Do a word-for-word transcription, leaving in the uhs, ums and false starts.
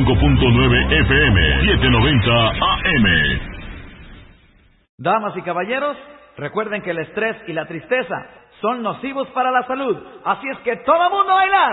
cinco punto nueve F M, setecientos noventa A M. Damas y caballeros, recuerden que el estrés y la tristeza son nocivos para la salud. Así es que todo mundo a bailar.